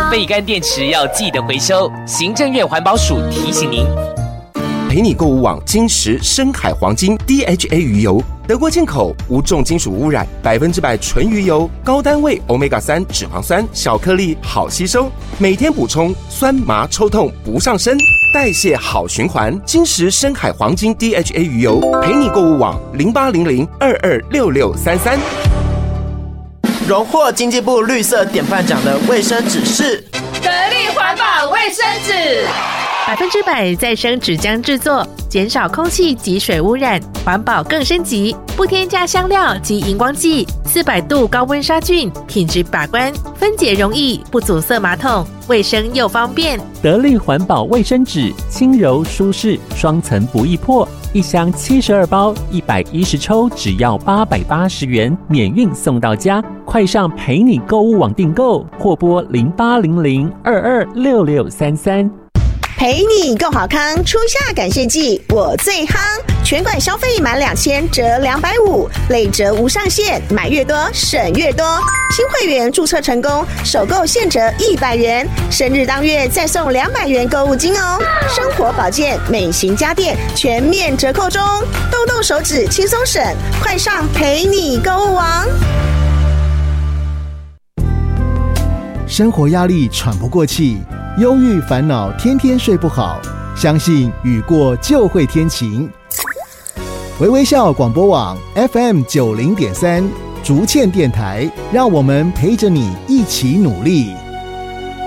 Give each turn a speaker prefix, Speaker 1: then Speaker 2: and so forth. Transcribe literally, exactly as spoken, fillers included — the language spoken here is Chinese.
Speaker 1: 废干电池要记得回收。行政院环保署提醒您。
Speaker 2: 陪你购物网金石深海黄金 D H A 鱼油，德国进口，无重金属污染，百分之百纯鱼油，高单位 欧米伽三 脂肪酸，小颗粒好吸收，每天补充，酸麻抽痛不上身，代谢好循环。金石深海黄金 D H A 鱼油，陪你购物网零八零零二二六六三三。
Speaker 3: 荣获经济部绿色典范奖的卫生纸是
Speaker 4: 得力环保卫生纸。
Speaker 5: 百分之百再生纸浆制作，减少空气及水污染，环保更升级，不添加香料及荧光剂，四百度高温杀菌，品质把关，分解容易，不阻塞马桶，卫生又方便。
Speaker 6: 得力环保卫生纸，轻柔舒适，双层不易破，一箱七十二包，一百一十抽，只要八百八十元，免运送到家。快上陪你购物网订购，或拨零八零零二二六六三三。
Speaker 7: 陪你够好康，初夏感谢季我最夯，全馆消费满两千折两百五，累折无上限，买越多省越多。新会员注册成功，首购现折一百元，生日当月再送两百元购物金哦。生活保健、美型家电全面折扣中，动动手指轻松省，快上陪你购物网。
Speaker 8: 生活压力喘不过气，忧郁烦恼天天睡不好，相信雨过就会天晴。微微笑广播网 F M 九零点三，竹堑电台，让我们陪着你一起努力。